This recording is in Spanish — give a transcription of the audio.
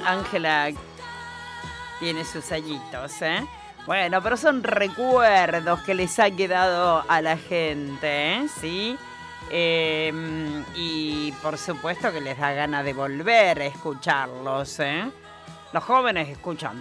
Ángela tiene sus añitos, ¿eh? Bueno, pero son recuerdos que les ha quedado a la gente, ¿eh? ¿Sí? Y por supuesto que les da ganas de volver a escucharlos, ¿eh? Los jóvenes escuchan